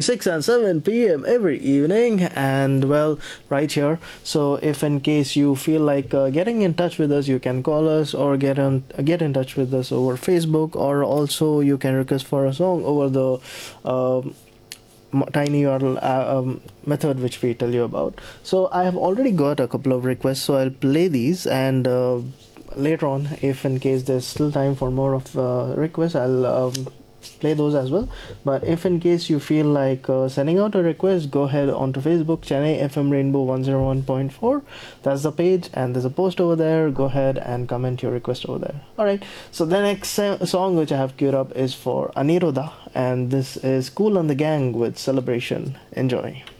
6 and 7 p.m. every evening, and well, right here. So, if in case you feel like getting in touch with us, you can call us or get in touch with us over Facebook, or also you can request for a song over the tiny URL method which we tell you about. So I have already got a couple of requests, so I'll play these, and later on, if in case there's still time for more of requests, I'll play those as well. But if in case you feel like sending out a request, go ahead onto Facebook, Chennai FM Rainbow 101.4. That's the page, and there's a post over there. Go ahead and comment your request over there. All right. So the next song which I have queued up is for Aniruddha, and this is Kool and the Gang with Celebration. Enjoy.